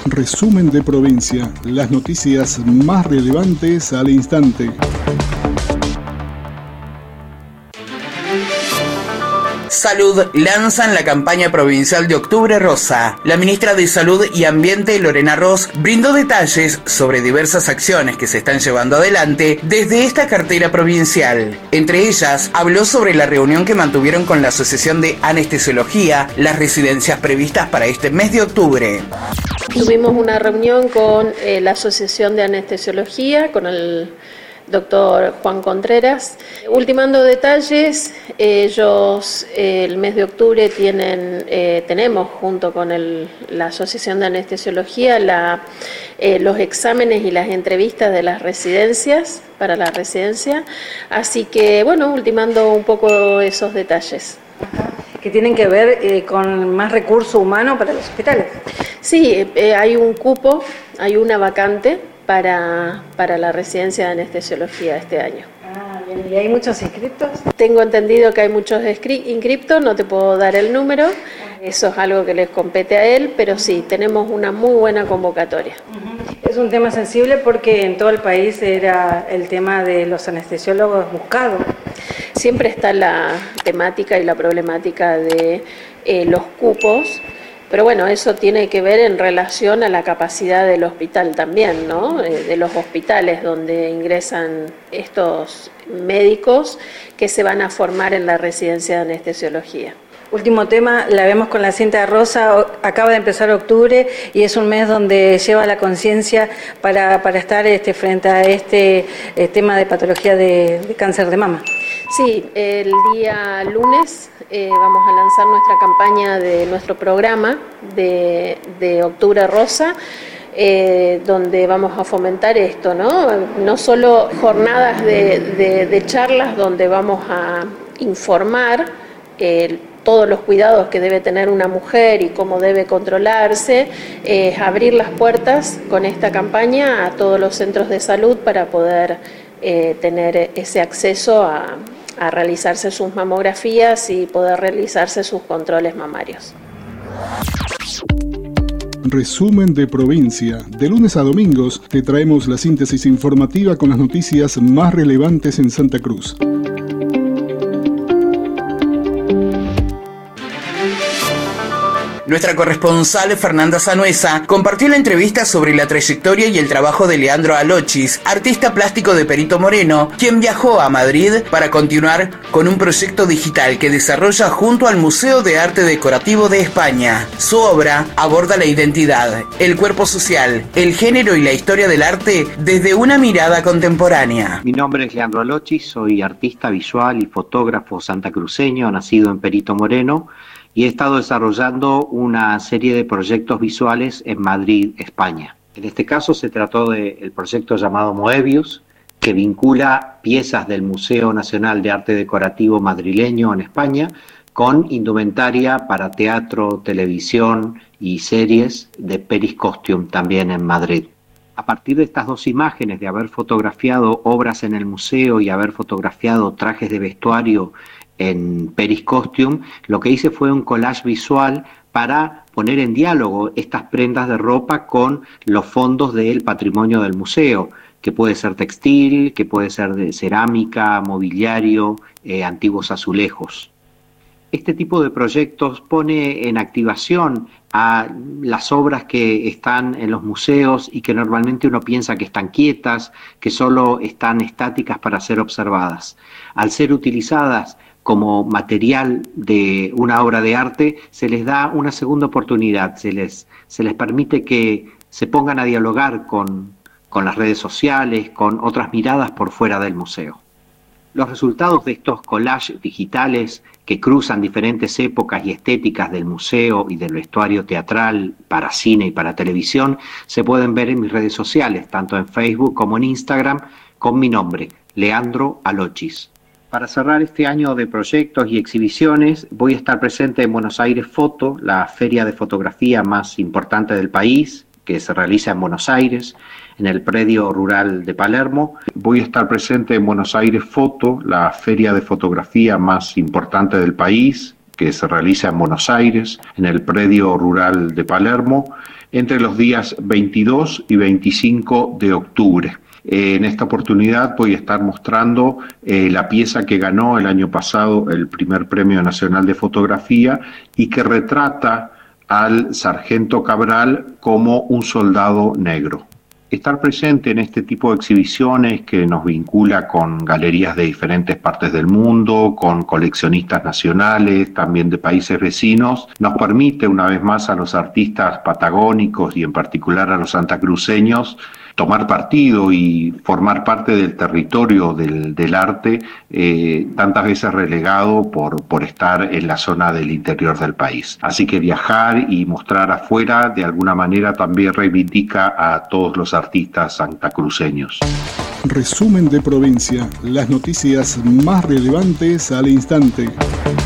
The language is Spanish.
Resumen de provincia, las noticias más relevantes al instante. Salud lanzan la campaña provincial de Octubre Rosa. La ministra de Salud y Ambiente, Lorena Ross, brindó detalles sobre diversas acciones que se están llevando adelante desde esta cartera provincial. Entre ellas, habló sobre la reunión que mantuvieron con la Asociación de Anestesiología, las residencias previstas para este mes de octubre. Tuvimos una reunión con la Asociación de Anestesiología, con el doctor Juan Contreras. Ultimando detalles, ellos el mes de octubre tenemos junto con la Asociación de Anestesiología los exámenes y las entrevistas de las residencias, para la residencia, así que bueno, ultimando un poco esos detalles. Que tienen que ver con más recurso humano para los hospitales. Sí, hay un cupo, hay una vacante para la residencia de anestesiología este año. Bien. ¿Y hay muchos inscriptos? Tengo entendido que hay muchos inscriptos, no te puedo dar el número, eso es algo que les compete a él, pero sí, tenemos una muy buena convocatoria. Es un tema sensible porque en todo el país era el tema de los anestesiólogos buscados. Siempre está la temática y la problemática de los cupos, pero bueno, eso tiene que ver en relación a la capacidad del hospital también, ¿no? De los hospitales donde ingresan estos médicos que se van a formar en la residencia de anestesiología. Último tema, la vemos con la cinta rosa, acaba de empezar octubre y es un mes donde lleva la conciencia para estar frente a este tema de patología de cáncer de mama. Sí, el día lunes vamos a lanzar nuestra campaña de nuestro programa de Octubre Rosa, donde vamos a fomentar esto, ¿no? No solo jornadas de charlas donde vamos a informar todos los cuidados que debe tener una mujer y cómo debe controlarse, abrir las puertas con esta campaña a todos los centros de salud para poder tener ese acceso a realizarse sus mamografías y poder realizarse sus controles mamarios. Resumen de provincia. De lunes a domingos te traemos la síntesis informativa con las noticias más relevantes en Santa Cruz. Nuestra corresponsal Fernanda Sanuesa compartió la entrevista sobre la trayectoria y el trabajo de Leandro Alochis, artista plástico de Perito Moreno, quien viajó a Madrid para continuar con un proyecto digital que desarrolla junto al Museo de Arte Decorativo de España. Su obra aborda la identidad, el cuerpo social, el género y la historia del arte desde una mirada contemporánea. Mi nombre es Leandro Alochis, soy artista visual y fotógrafo santacruceño, nacido en Perito Moreno, y he estado desarrollando una serie de proyectos visuales en Madrid, España. En este caso se trató del proyecto llamado Moebius, que vincula piezas del Museo Nacional de Arte Decorativo madrileño en España con indumentaria para teatro, televisión y series de Peris Costume también en Madrid. A partir de estas dos imágenes, de haber fotografiado obras en el museo y haber fotografiado trajes de vestuario en Peris Costume, lo que hice fue un collage visual para poner en diálogo estas prendas de ropa con los fondos del patrimonio del museo, que puede ser textil, que puede ser de cerámica, mobiliario, antiguos azulejos. Este tipo de proyectos pone en activación a las obras que están en los museos y que normalmente uno piensa que están quietas, que solo están estáticas para ser observadas. Al ser utilizadas como material de una obra de arte, se les da una segunda oportunidad, se les permite que se pongan a dialogar con las redes sociales, con otras miradas por fuera del museo. Los resultados de estos collages digitales que cruzan diferentes épocas y estéticas del museo y del vestuario teatral para cine y para televisión se pueden ver en mis redes sociales, tanto en Facebook como en Instagram, con mi nombre, Leandro Alochis. Para cerrar este año de proyectos y exhibiciones, voy a estar presente en Buenos Aires Foto, la feria de fotografía más importante del país, que se realiza en Buenos Aires, en el predio rural de Palermo. Voy a estar presente en Buenos Aires Foto, la feria de fotografía más importante del país, que se realiza en Buenos Aires, en el predio rural de Palermo, entre los días 22 y 25 de octubre. En esta oportunidad voy a estar mostrando la pieza que ganó el año pasado el primer Premio Nacional de Fotografía y que retrata al sargento Cabral como un soldado negro. Estar presente en este tipo de exhibiciones que nos vincula con galerías de diferentes partes del mundo, con coleccionistas nacionales, también de países vecinos, nos permite una vez más a los artistas patagónicos y en particular a los santacruceños tomar partido y formar parte del territorio del arte, tantas veces relegado por estar en la zona del interior del país. Así que viajar y mostrar afuera de alguna manera también reivindica a todos los artistas santacruceños. Resumen de provincia, las noticias más relevantes al instante.